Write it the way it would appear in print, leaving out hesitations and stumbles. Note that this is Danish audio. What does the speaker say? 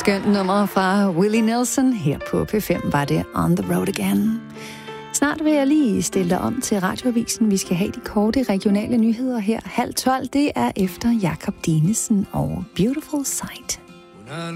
skønt nummer fra Willie Nelson. Her på P5 var det On the Road Again. Snart vil jeg lige stille dig om til Radioavisen. Vi skal have de korte regionale nyheder her. 11:30, det er efter Jakob Dinesen og Beautiful Sight.